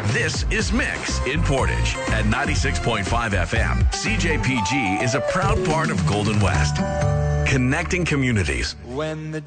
This is Mix in Portage at 96.5 FM. CJPG is a proud part of Golden West, connecting communities. When the